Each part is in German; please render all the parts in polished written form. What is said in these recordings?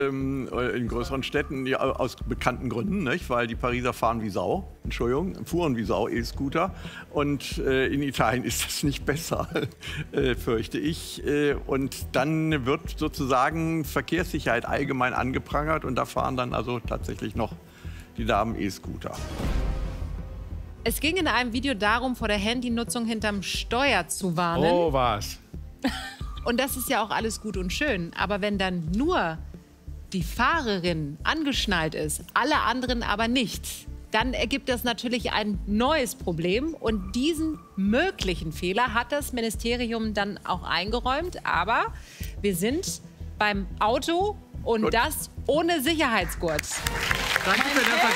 in größeren Städten ja, aus bekannten Gründen, nicht? Weil die Pariser fahren wie Sau, Entschuldigung, fuhren wie Sau, E-Scooter. Und in Italien ist das nicht besser, fürchte ich. Und dann wird sozusagen Verkehrssicherheit allgemein angeprangert und da fahren dann also tatsächlich noch die Damen E-Scooter. Es ging in einem Video darum, vor der Handynutzung hinterm Steuer zu warnen. Oh, was? Und das ist ja auch alles gut und schön. Aber wenn dann nur die Fahrerin angeschnallt ist, alle anderen aber nicht, dann ergibt das natürlich ein neues Problem. Und diesen möglichen Fehler hat das Ministerium dann auch eingeräumt. Aber wir sind beim Auto und gut. Das ohne Sicherheitsgurt. Danke für das.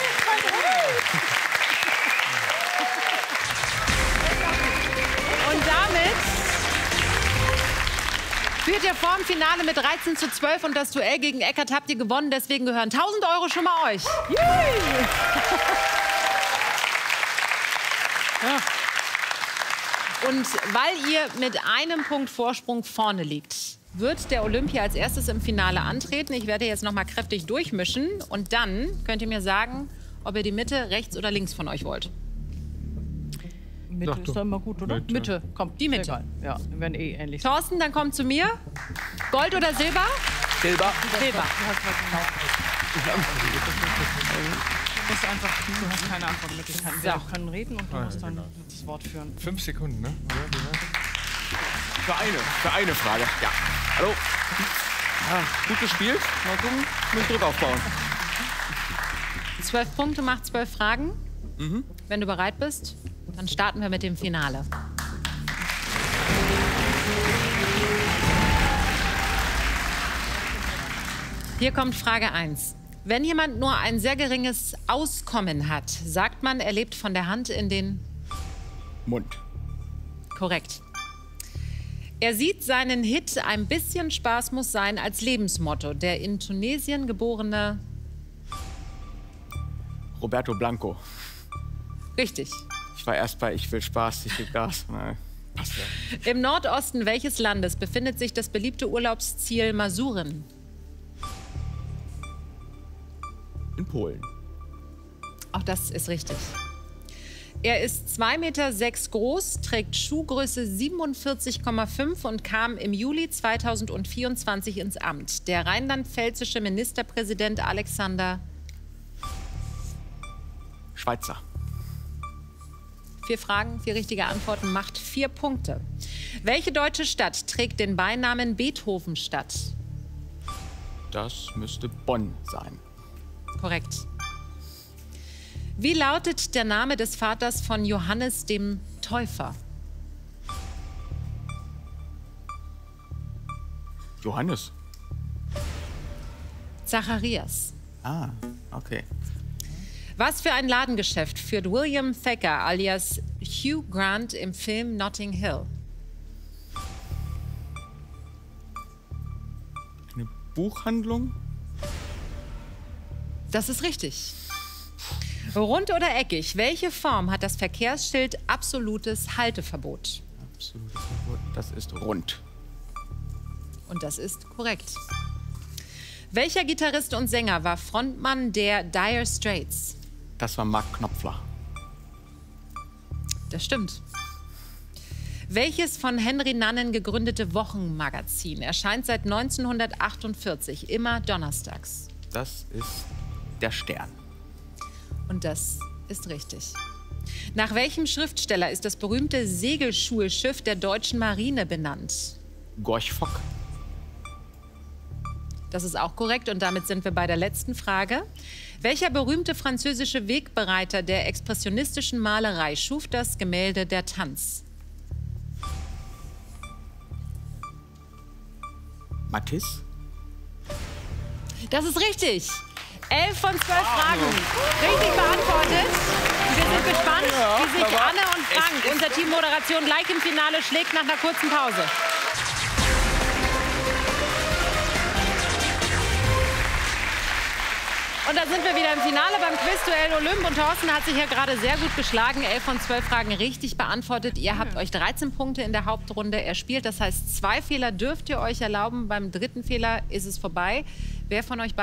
Und damit führt ihr vor dem Finale mit 13:12 und das Duell gegen Eckert habt ihr gewonnen. Deswegen gehören 1.000 € schon mal euch. Ja. Und weil ihr mit einem Punkt Vorsprung vorne liegt, wird der Olympia als erstes im Finale antreten. Ich werde jetzt noch mal kräftig durchmischen. Und dann könnt ihr mir sagen, ob ihr die Mitte, rechts oder links von euch wollt. Mitte ist doch immer gut, oder? Mitte, kommt die Mitte. Egal. Ja, wir werden eh ähnlich. Thorsten, dann kommt zu mir. Gold oder Silber? Silber. Silber. Du musst einfach, du hast keine Antwortmöglichkeiten. Wir können reden und du musst dann das Wort führen. 5 Sekunden, ne? Für eine Frage. Ja. Hallo. Ja, gut gespielt. Mal gucken. Muss Druck aufbauen. 12 Punkte macht 12 Fragen. Wenn du bereit bist, dann starten wir mit dem Finale. Hier kommt Frage 1. Wenn jemand nur ein sehr geringes Auskommen hat, sagt man, er lebt von der Hand in den Mund. Korrekt. Er sieht seinen Hit "Ein bisschen Spaß muss sein" als Lebensmotto. Der in Tunesien geborene... Roberto Blanco. Richtig. Ich war erst bei "Ich will Spaß, ich will Gas". Nein, passt ja. Im Nordosten welches Landes befindet sich das beliebte Urlaubsziel Masuren? In Polen. Auch das ist richtig. Er ist 2,6 Meter groß, trägt Schuhgröße 47,5 und kam im Juli 2024 ins Amt. Der rheinland-pfälzische Ministerpräsident Alexander... Schweizer. 4 Fragen, 4 richtige Antworten, macht 4 Punkte. Welche deutsche Stadt trägt den Beinamen Beethovenstadt? Das müsste Bonn sein. Korrekt. Wie lautet der Name des Vaters von Johannes dem Täufer? Johannes. Zacharias. Ah, okay. Was für ein Ladengeschäft führt William Thacker alias Hugh Grant im Film Notting Hill? Eine Buchhandlung? Das ist richtig. Rund oder eckig, welche Form hat das Verkehrsschild absolutes Halteverbot? Absolutes Verbot. Das ist rund. Und das ist korrekt. Welcher Gitarrist und Sänger war Frontmann der Dire Straits? Das war Mark Knopfler. Das stimmt. Welches von Henry Nannen gegründete Wochenmagazin erscheint seit 1948 immer donnerstags? Das ist der Stern. Und das ist richtig. Nach welchem Schriftsteller ist das berühmte Segelschulschiff der deutschen Marine benannt? Gorch Fock. Das ist auch korrekt und damit sind wir bei der letzten Frage. Welcher berühmte französische Wegbereiter der expressionistischen Malerei schuf das Gemälde Der Tanz? Matisse. Das ist richtig. 11 von 12 Fragen. Richtig beantwortet. Wir sind gespannt, wie sich Anne und Frank, unser Team Moderation, gleich im Finale schlägt nach einer kurzen Pause. Und da sind wir wieder im Finale beim Quizduell Olymp. Und Thorsten hat sich ja gerade sehr gut geschlagen. 11 von 12 Fragen richtig beantwortet. Ihr habt euch 13 Punkte in der Hauptrunde erspielt. Das heißt, 2 Fehler dürft ihr euch erlauben. Beim 3. Fehler ist es vorbei. Wer von euch beiden